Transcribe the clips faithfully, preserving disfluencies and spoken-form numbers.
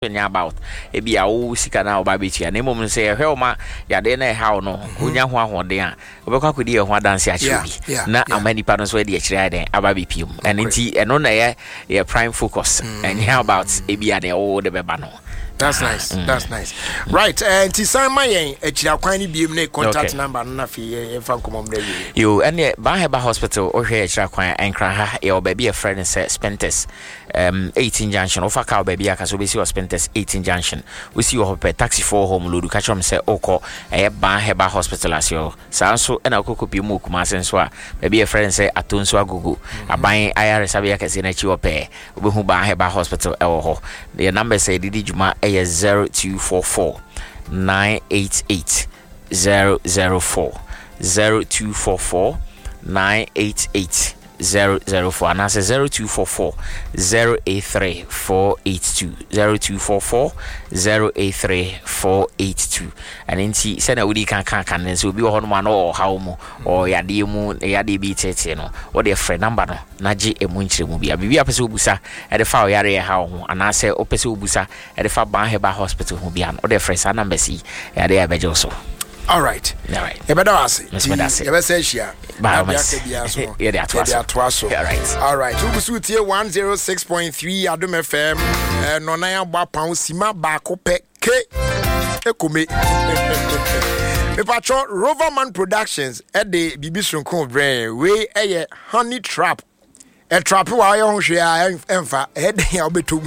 about ebi a wo sika na oba betia na emom say ehwe oma ya de na how no onya ho ahode a obekwa kodi ehwo dance a chebi na amani pa no so de akire den aba be pium and nti eno na ye ye prime focus and how about ebi a de o de beba no. That's nice. Mm. That's nice. Right. And uh, Tisama yen echira kwani biem ne contact okay. number na fi yen fan komom dey. Yo, ene Baheba Hospital o hwe echira kwan enkra ha e obabi a friend say Spentes um eighteen junction ofa ka obabi aka so be see Spentes eighteen junction. We see your taxi for home load ka chom say oko e Baheba Hospital as yo. Sa so ena okoko bi mu kuma senso a baby a friend say atonso agogo. Aban I R S abia ka se na chi ope. Obehu Baheba Hospital e wo ho. The number say didi juma zero two four four nine eight eight zero zero four zero two four four nine eight eight zero zero four and that's zero two four four zero eight three four eight two zero two four four zero eight three four eight two and then see send a woody can can can so be on one or how mo or yadi mu yadi be tete no or their friend number no naji e munchire mu bia bibia pese obusa e de fa yare how ho and I say opese obusa e de fa Baheba Hospital ho bia no or their friend sa number si ya de abejo so. All right. All right. You better ask. You better say share. Yeah, they are twice. All right. All right. Ubusu tie one oh six point three Adom F M. Eh no na ya gba pound sima ba ko pe ke ekome. Me patro Roverman Productions e de bibi sonkon brain we eye honey trap. E trap wa ye ho hwe a emfa e de ya obetum.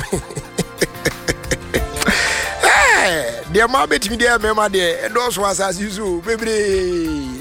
Dear Mabet me dear Mema de those was as usual, baby.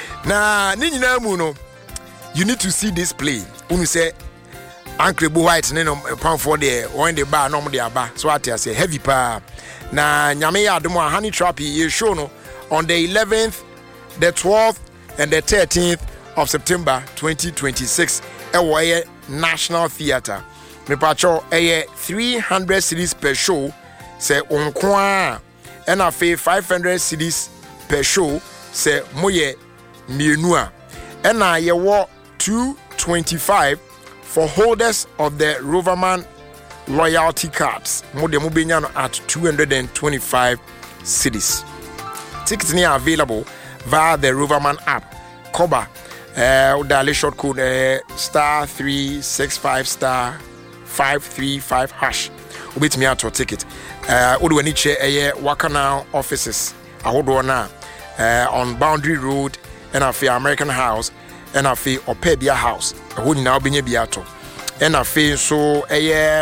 Na Nina Muno, you need to see this play. Unu say Uncle Bo White no pound for there or in the bar no de aba. So I say heavy pa. Na Nyame Adomo honey trap ye show no on the eleventh, the twelfth, and the thirteenth of September twenty twenty-six at Waye National Theatre. Me pacho a three hundred cedis per show. Say onkwa and I pay five hundred cedis per show. Say moye mienua and I ye wa two twenty-five for holders of the Roverman loyalty cards. Mo de mo benyano at two hundred twenty-five cedis. Tickets are available via the Roverman app. Koba uh dial short code uh, star three six five star five three five hash. Ubit me out to ticket. Uh, Odu Aniche eye Wakana offices. Ahodo na uh, on Boundary Road and afi American House and afi Opedia House. Ehuni na obinye biato. And afi so eye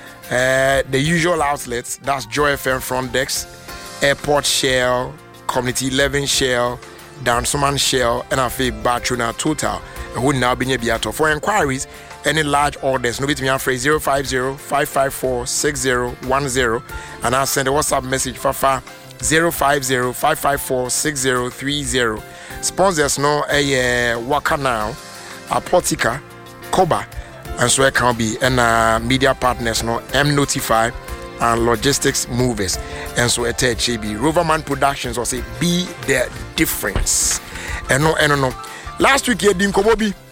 uh, the usual outlets. That's Joy F M Front Desk, Airport Shell, Community eleven Shell, Dansoman Shell, and afi Batruna Total. Ehuni na obinye biato. For inquiries, any large orders, no bit me afraid zero five zero five five four six zero one zero and I'll send a WhatsApp message for far zero five zero five five four six zero three zero. Sponsors no a uh, Waka Now, Apotica, Koba, and so it can be and uh, media partners no M Notify and Logistics Movers and so it H B Roverman Productions or say be the difference. And no and no. Last week you didn't come be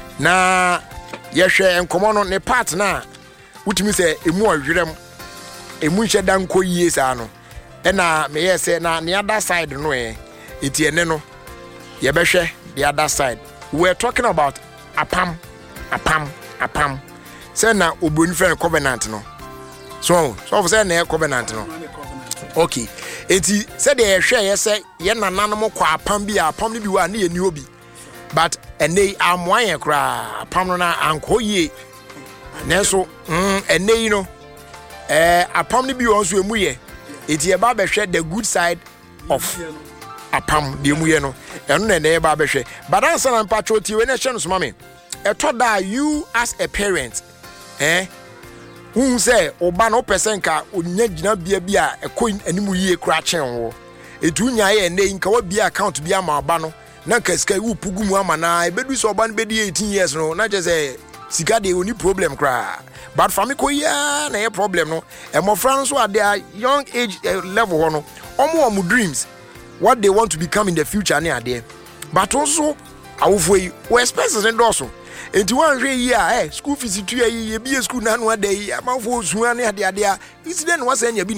na yehwe enkomo no ne part na utimi se emu ahwerem emu hye dan ko yie sa no e na me yese na the other side no e eti ene no ye behwe the other side. We're talking about apam apam apam say na obroni friend covenant no so so for say na covenant no okay eti say the yehwe yese ye nananom kwa apam bi apam ni bi wa na ye ni obi but ene amwan kra apam na ankoye nenso mm ene yi no eh apam ni bi won so emu ye eti e ba behwe the good side of apam de emu ye no eno na ene ba behwe but answer na patroti we na hye no so mame e to da you as a parent eh un say oba no person ka onya gina bia bia ekọ animu yie kra chen wo etu nya ye ene nka wa bia account bia ma aba no na kaska wu pugu mu ama na ebedu so oba no bedi eighteen years no na je say sika de oni problem kra but for me ko ya na ye problem no e mo fran so at their young age uh, level ho no omo omo dreams what they want to become in the future na ade but also awofo yi we expenses and also enti wan hwe yi a eh school fees tu yi ye bi school na no ada yi amafo sua ne ade ade a incident was anya bi